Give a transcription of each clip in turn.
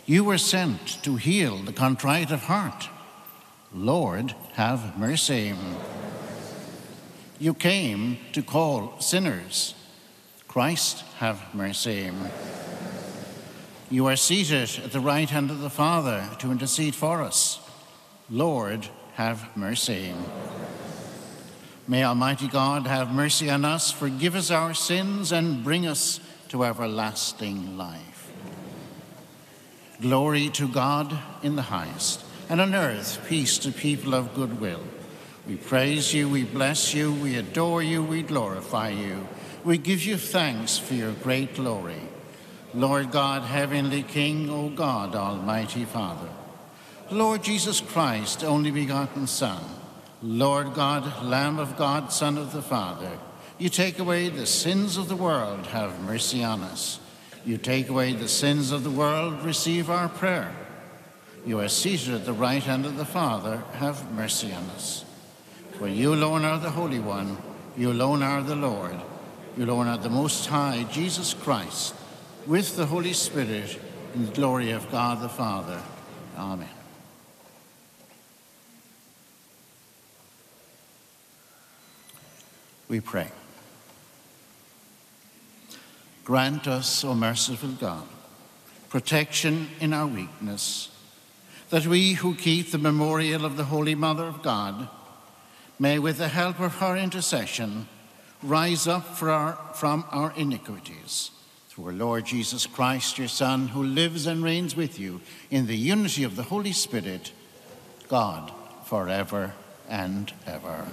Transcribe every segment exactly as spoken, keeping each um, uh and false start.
You were sent to heal the contrite of heart. Lord, have mercy. You came to call sinners. Christ, have mercy. You are seated at the right hand of the Father to intercede for us. Lord, have mercy. May Almighty God have mercy on us, forgive us our sins, and bring us to everlasting life. Glory to God in the highest, and on earth peace to people of good will. We praise you, we bless you, we adore you, we glorify you. We give you thanks for your great glory. Lord God, heavenly King, O God, almighty Father. Lord Jesus Christ, only begotten Son. Lord God, Lamb of God, Son of the Father. You take away the sins of the world, have mercy on us. You take away the sins of the world, receive our prayer. You are seated at the right hand of the Father, have mercy on us. For you alone are the Holy One, you alone are the Lord, you alone are the Most High, Jesus Christ, with the Holy Spirit, in the glory of God the Father. Amen. We pray. Grant us, O merciful God, protection in our weakness, that we who keep the memorial of the Holy Mother of God may, with the help of her intercession, rise up for our, from our iniquities. Through our Lord Jesus Christ, your Son, who lives and reigns with you in the unity of the Holy Spirit, God, forever and ever.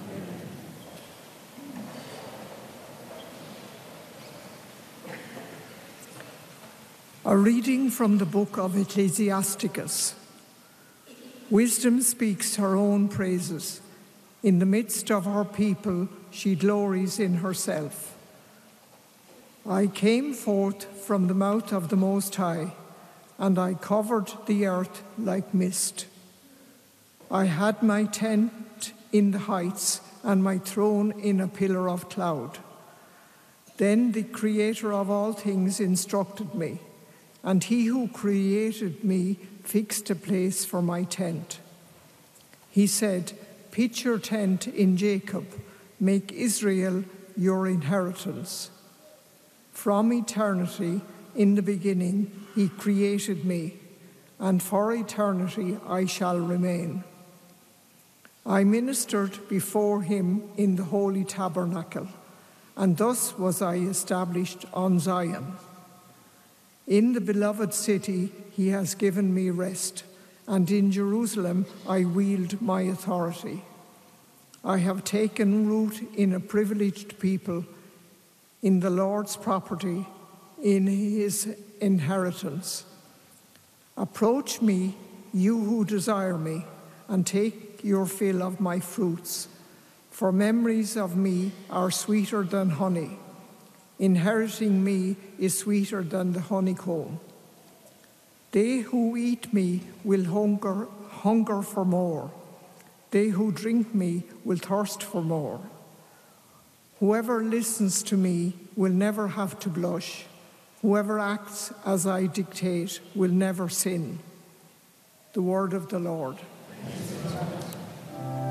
A reading from the book of Ecclesiasticus. Wisdom speaks her own praises. In the midst of her people, she glories in herself. I came forth from the mouth of the Most High, and I covered the earth like mist. I had my tent in the heights, and my throne in a pillar of cloud. Then the Creator of all things instructed me, and he who created me fixed a place for my tent. He said, pitch your tent in Jacob, make Israel your inheritance. From eternity, in the beginning, he created me, and for eternity I shall remain. I ministered before him in the holy tabernacle, and thus was I established on Zion. In the beloved city he has given me rest, and in Jerusalem I wield my authority. I have taken root in a privileged people, in the Lord's property, in his inheritance. Approach me, you who desire me, and take your fill of my fruits, for memories of me are sweeter than honey. Inheriting me is sweeter than the honeycomb. They who eat me will hunger, hunger for more. They who drink me will thirst for more. Whoever listens to me will never have to blush. Whoever acts as I dictate will never sin. The word of the Lord.